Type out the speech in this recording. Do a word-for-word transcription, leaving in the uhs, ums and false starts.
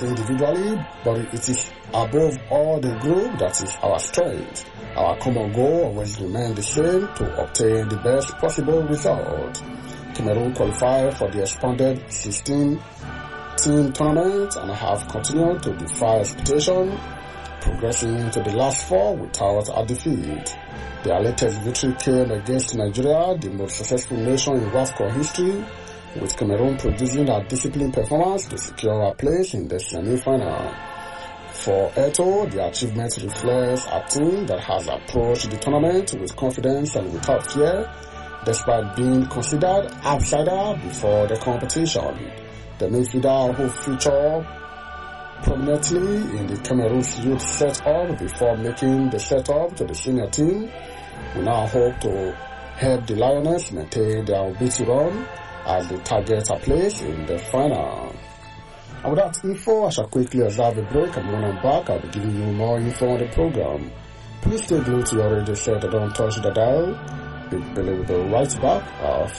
individually, but it is above all the group that is our strength. Our common goal always remains the same, to obtain the best possible result. Cameroon qualified for the expanded sixteen-team tournament and have continued to defy expectation, progressing into the last four without a defeat. Their latest victory came against Nigeria, the most successful nation in WAFCON history, with Cameroon producing a disciplined performance to secure a place in the semi-final. For Eto'o, the achievement reflects a team that has approached the tournament with confidence and without fear, despite being considered outsider before the competition. The midfielder, who featured prominently in the Cameroon's youth set-up before making the set-up to the senior team, we now hope to help the Lioness maintain their unbeaten run as they target a place in the final. And with that info, I shall quickly observe a break, and when I'm back, I'll be giving you more info on the program. Please stay glued to your radio set and don't touch the dial. Billy will be right back after